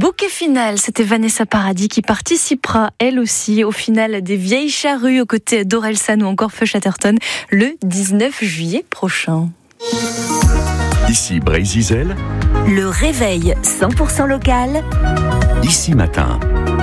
Bouquet final, c'était Vanessa Paradis qui participera, elle aussi, au final des Vieilles Charrues aux côtés d'Orelsan ou encore Feu Chatterton le 19 juillet prochain. Ici Brésil. Le réveil 100% local. Ici Matin.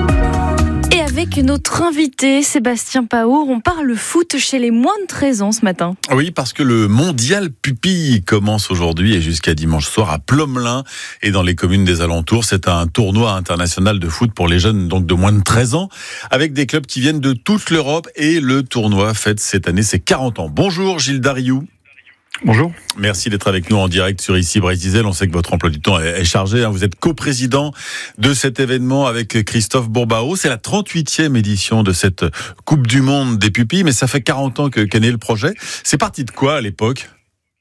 Et avec notre invité, Sébastien Paour, on parle foot chez les moins de 13 ans ce matin. Oui, parce que le mondial pupille commence aujourd'hui et jusqu'à dimanche soir à Plomelin et dans les communes des alentours. C'est un tournoi international de foot pour les jeunes donc de moins de 13 ans avec des clubs qui viennent de toute l'Europe et le tournoi fête cette année ses 40 ans. Bonjour Gilles Dariou. Bonjour. Merci d'être avec nous en direct sur Ici Brésil. On sait que votre emploi du temps est chargé. Vous êtes coprésident de cet événement avec Christophe Bourbao. C'est la 38e édition de cette Coupe du Monde des pupilles, mais ça fait 40 ans qu'est né le projet. C'est parti de quoi à l'époque ?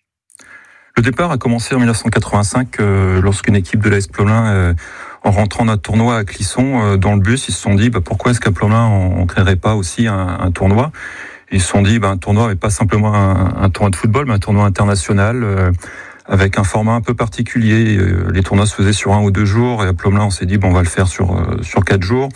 Le départ a commencé en 1985 lorsqu'une équipe de l'AS Plomelin, en rentrant d'un tournoi à Clisson, dans le bus, ils se sont dit pourquoi est-ce qu'à Plomelin on créerait pas aussi un tournoi ? Ils se sont dit, un tournoi, mais pas simplement un tournoi de football, mais un tournoi international, avec un format un peu particulier. Les tournois se faisaient sur 1 ou 2 jours, et à Plomelin, on s'est dit, on va le faire sur 4 jours.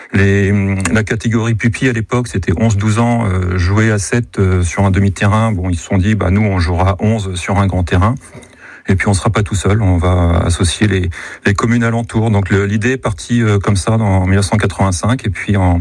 La catégorie pupille à l'époque, c'était 11-12 ans, jouer à 7 sur un demi-terrain. Ils se sont dit, nous, on jouera 11 sur un grand terrain. Et puis on sera pas tout seul, on va associer les communes alentours. Donc l'idée est partie comme ça en 1985, et puis en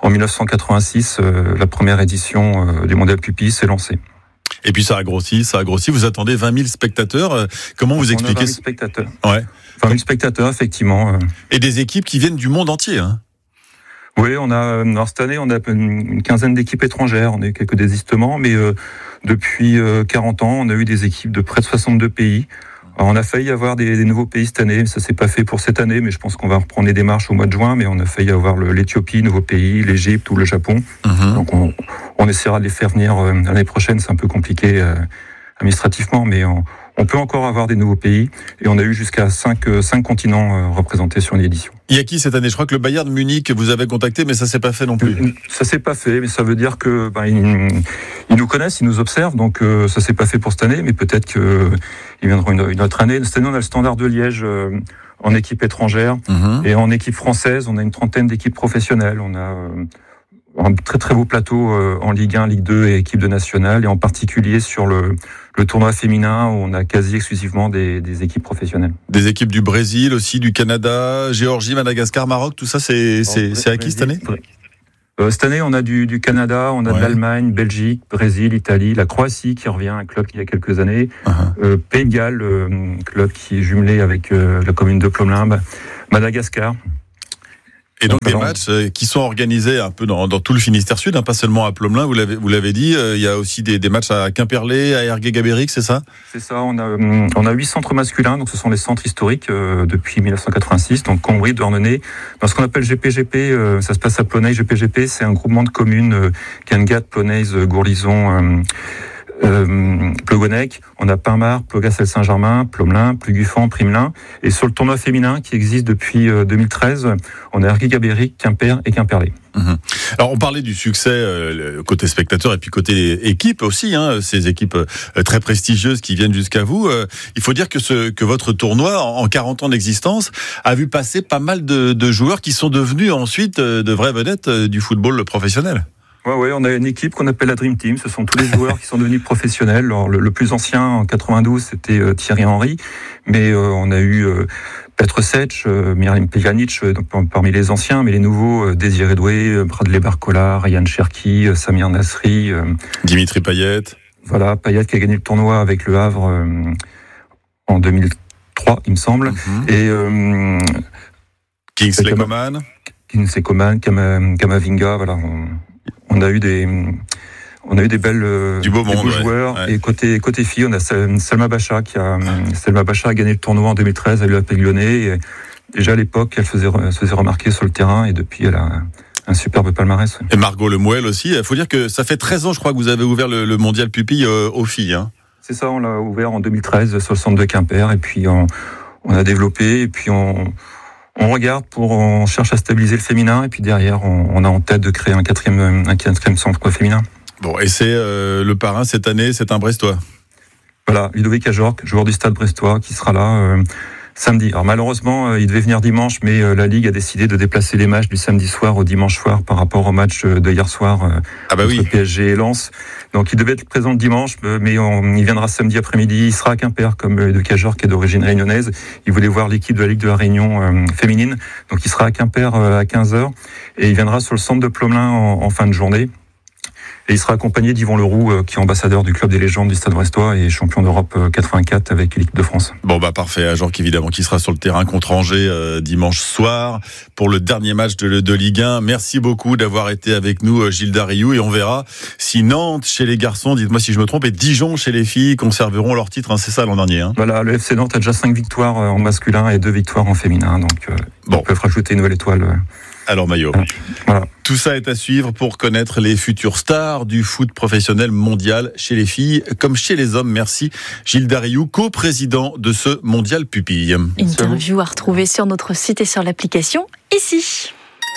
1986, la première édition du Mondial Pupille s'est lancée. Et puis ça a grossi. Vous attendez 20 000 spectateurs. Comment vous expliquez 20 000 spectateurs. Ouais. 20 000 spectateurs, effectivement. Et des équipes qui viennent du monde entier, hein. Oui, cette année, on a une quinzaine d'équipes étrangères. On a eu quelques désistements, mais depuis 40 ans, on a eu des équipes de près de 62 pays. Alors, on a failli avoir des nouveaux pays cette année. Ça s'est pas fait pour cette année, mais je pense qu'on va reprendre les démarches au mois de juin. Mais on a failli avoir l'Éthiopie, nouveau pays, l'Égypte ou le Japon. Donc on essaiera de les faire venir l'année prochaine. C'est un peu compliqué administrativement, mais on peut encore avoir des nouveaux pays. Et on a eu jusqu'à 5 continents représentés sur une édition. Il y a qui cette année ? Je crois que le Bayern de Munich vous avez contacté, mais ça s'est pas fait non plus. Ça s'est pas fait, mais ça veut dire que ils nous connaissent, ils nous observent, donc ça s'est pas fait pour cette année, mais peut-être que ils viendront une autre année. Cette année, on a le Standard de Liège en équipe étrangère, et en équipe française, on a une trentaine d'équipes professionnelles. On a un très très beau plateau en Ligue 1, Ligue 2 et équipe de nationale, et en particulier sur le tournoi féminin où on a quasi exclusivement des équipes professionnelles. Des équipes du Brésil aussi, du Canada, Géorgie, Madagascar, Maroc, tout ça c'est acquis cette année ? Cette année, on a du Canada, on a de l'Allemagne, Belgique, Brésil, Italie, la Croatie qui revient, un club il y a quelques années, Pays de Galles, club qui est jumelé avec la commune de Plomelin, Madagascar. Et donc des matchs qui sont organisés un peu dans tout le Finistère Sud, pas seulement à Plomelin, vous l'avez dit, il y a aussi des matchs à Quimperlé, à Ergué-Gabéric, c'est ça ? C'est ça, on a 8 centres masculins, donc ce sont les centres historiques depuis 1986, donc Combry, Douarnenez. Dans ce qu'on appelle GPGP, ça se passe à Plonneil. GPGP, c'est un groupement de communes, Cangat, Plonneil, Gourlison, Plogonec, on a Pinmar, Plogastel-Saint-Germain, Plomelin, Pluguffan, Primelin, et sur le tournoi féminin qui existe depuis 2013, on a Ergué-Gabéric, Quimper et Quimperlé. Alors on parlait du succès côté spectateur et puis côté équipe aussi, ces équipes très prestigieuses qui viennent jusqu'à vous. Il faut dire que votre tournoi, en 40 ans d'existence, a vu passer pas mal de joueurs qui sont devenus ensuite de vraies vedettes du football professionnel. Ouais, on a une équipe qu'on appelle la Dream Team. Ce sont tous les joueurs qui sont devenus professionnels. Alors, le plus ancien, en 92, c'était Thierry Henry. Mais on a eu Petr Sech, Miralem Pjanic, parmi les anciens. Mais les nouveaux, Désiré Doué, Bradley Barcola, Ryan Cherki, Samir Nasri. Dimitri Payet. Voilà, Payet qui a gagné le tournoi avec le Havre en 2003, il me semble. Et Kingsley Coman. Kamavinga, voilà. On a eu des belles, du beau monde, beaux joueurs. Ouais. Et côté filles, on a Selma Bacha Selma Bacha a gagné le tournoi en 2013 à l'UAP Lyonnais. Et déjà à l'époque, elle se faisait remarquer sur le terrain, et depuis, elle a un superbe palmarès. Et Margot Lemouel aussi. Il faut dire que ça fait 13 ans, je crois, que vous avez ouvert le mondial pupille aux filles. C'est ça, on l'a ouvert en 2013 sur le centre de Quimper, et puis on a développé, et puis on cherche à stabiliser le féminin, et puis derrière, on a en tête de créer un quatrième centre féminin. Bon, et c'est le parrain cette année, c'est un Brestois. Voilà, Ludovic Ajorc, joueur du Stade brestois, qui sera là. Samedi. Alors malheureusement, il devait venir dimanche, mais la Ligue a décidé de déplacer les matchs du samedi soir au dimanche soir par rapport au match de hier soir entre PSG et Lens. Donc il devait être présent le dimanche, mais il viendra samedi après-midi. Il sera à Quimper, comme de Cajor, qui est d'origine réunionnaise. Il voulait voir l'équipe de la Ligue de la Réunion féminine. Donc il sera à Quimper à 15h et il viendra sur le centre de Plomelin en fin de journée. Et il sera accompagné d'Yvon Leroux, qui est ambassadeur du club des légendes du Stade Brestois et champion d'Europe 84 avec l'équipe de France. Bon parfait, Ajorc évidemment qui sera sur le terrain contre Angers dimanche soir pour le dernier match de Ligue 1. Merci beaucoup d'avoir été avec nous, Gilles Dariou, et on verra si Nantes chez les garçons, dites-moi si je me trompe, et Dijon chez les filles conserveront leur titre, c'est ça l'an dernier. Voilà, le FC Nantes a déjà 5 victoires en masculin et 2 victoires en féminin, donc ils peuvent rajouter une nouvelle étoile. Alors maillot. Voilà. Tout ça est à suivre pour connaître les futures stars du foot professionnel mondial chez les filles comme chez les hommes. Merci Gilles Dariou, co-président de ce mondial pupille. Interview à retrouver sur notre site et sur l'application ici.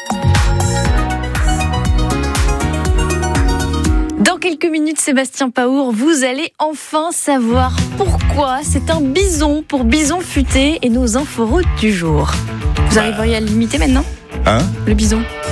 Dans quelques minutes, Sébastien Paour, vous allez enfin savoir pourquoi c'est un bison pour bison futé et nos inforoutes du jour. Vous arriveriez à le limiter maintenant ? Hein ? Le bison.